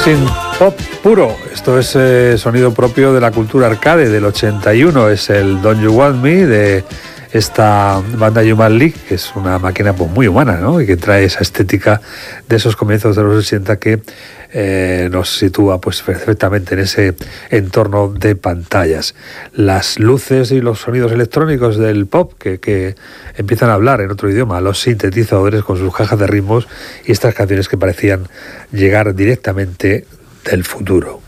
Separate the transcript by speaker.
Speaker 1: Sin pop puro. Esto es sonido propio de la cultura arcade del 81. Es el Don't You Want Me de esta banda Human League, que es una máquina pues muy humana, ¿no? Y que trae esa estética de esos comienzos de los 80 que nos sitúa pues perfectamente en ese entorno de pantallas. Las luces y los sonidos electrónicos del pop que empiezan a hablar en otro idioma, los sintetizadores con sus cajas de ritmos y estas canciones que parecían llegar directamente del futuro.